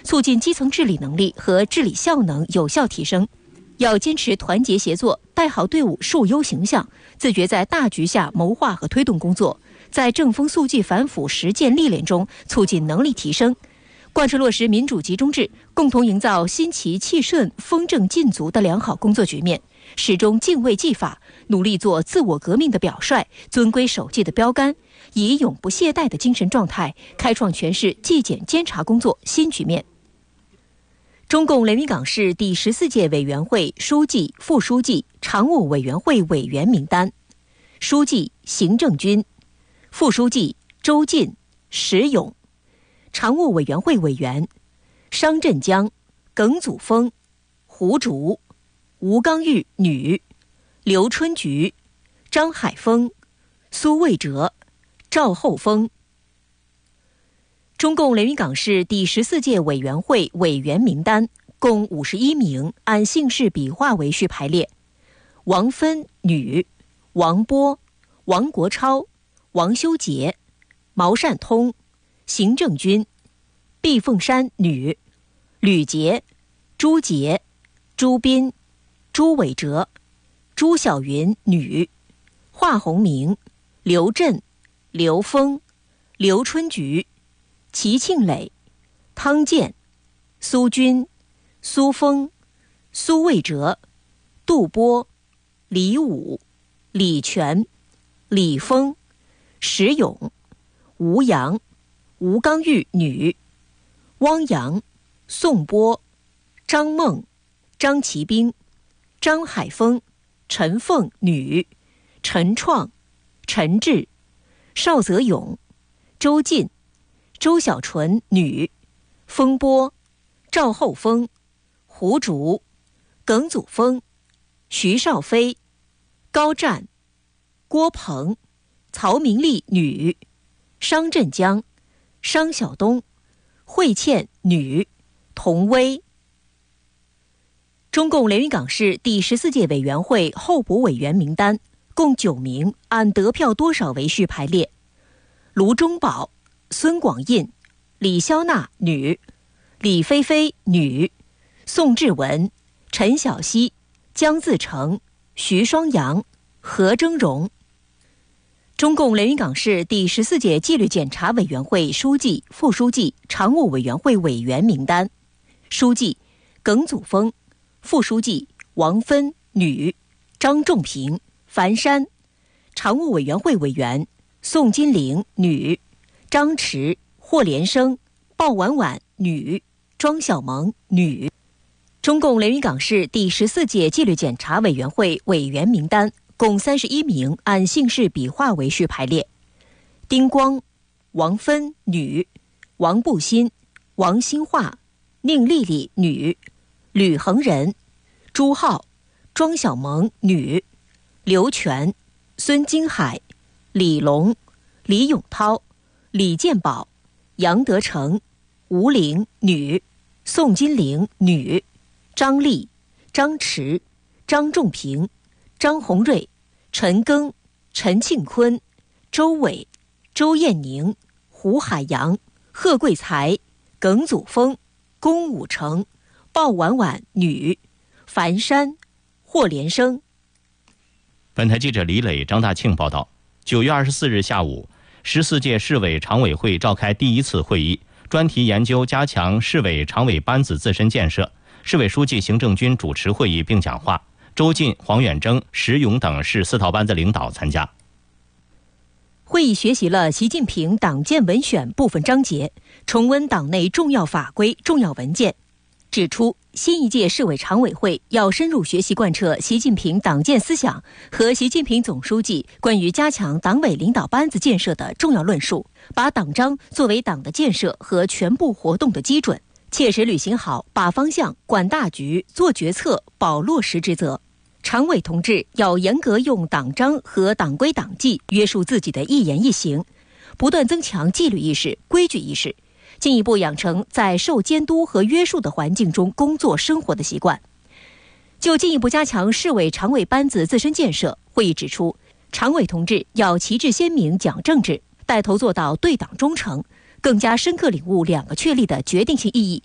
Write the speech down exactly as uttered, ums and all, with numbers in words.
促进基层治理能力和治理效能有效提升。要坚持团结协作，带好队伍树优形象，自觉在大局下谋划和推动工作，在正风肃纪反腐实践历练中促进能力提升，贯彻落实民主集中制，共同营造心齐气顺、风正劲足的良好工作局面，始终敬畏纪法，努力做自我革命的表率，遵规守纪的标杆，以永不懈怠的精神状态，开创全市纪检监察工作新局面。中共连云港市第十四届委员会书记、副书记、常务委员会委员名单：书记邢正军，副书记周进、石勇，常务委员会委员商振江、耿祖峰、胡竹、吴刚玉女、刘春菊、张海峰、苏卫哲、赵厚峰。中共连云港市第十四届委员会委员名单共五十一名，按姓氏笔画为序排列：王芬女、王波、王国超、王修杰、毛善通、邢正军、毕凤山女、吕杰、朱杰、朱斌、朱伟哲、朱晓云女、华洪明、刘振、刘峰、刘春菊、齐庆磊、汤健、苏军、苏峰、苏卫哲、杜波、李武、李全、李峰、石勇、吴阳、吴刚玉女、汪洋、宋波、张梦、张其兵、张海峰、陈凤女、陈创、陈志、邵泽勇、周进、周小纯女、风波、赵厚峰、胡竹、耿祖峰、徐少飞、高占、郭鹏、曹明丽女、商振江、商晓东、惠倩女、童薇。中共连云港市第十四届委员会候补委员名单共九名，按得票多少为序排列：卢中宝、孙广印、李肖娜女、李菲菲女、宋志文、陈小希、江自成、徐双阳、何峥嵘。中共连云港市第十四届纪律检查委员会书记、副书记、常务委员会委员名单：书记耿祖峰，副书记王芬女、张仲平、樊山，常务委员会委员宋金玲女、张驰、霍连生、鲍婉婉女、庄小萌女。中共连云港市第十四届纪律检查委员会委员名单共三十一名，按姓氏笔画为序排列：丁光、王芬女、王步新、王新化、宁丽丽女、吕恒仁、朱浩、庄小萌女、刘全、孙金海、李龙、李永涛、李建宝、杨德成、吴玲女、宋金玲女、张丽、张驰、张仲平、张宏瑞、陈庚、陈庆坤、周伟、周艳宁、胡海洋、贺贵才、耿祖峰、龚武成、鲍婉婉女、樊山、霍连生。 本台记者李磊、张大庆报道。九月二十四日下午，十四届市委常委会召开第一次会议，专题研究加强市委常委班子自身建设。市委书记邢正军主持会议并讲话，周进、黄远征、石勇等市四套班子领导参加。 会议学习了习近平党建文选部分章节，重温党内重要法规、重要文件，指出新一届市委常委会要深入学习贯彻习近平党建思想和习近平总书记关于加强党委领导班子建设的重要论述，把党章作为党的建设和全部活动的基准，切实履行好把方向、管大局、做决策、保落实职责。常委同志要严格用党章和党规党纪约束自己的一言一行，不断增强纪律意识、规矩意识，进一步养成在受监督和约束的环境中工作生活的习惯。就进一步加强市委常委班子自身建设，会议指出，常委同志要旗帜鲜明讲政治，带头做到对党忠诚，更加深刻领悟两个确立的决定性意义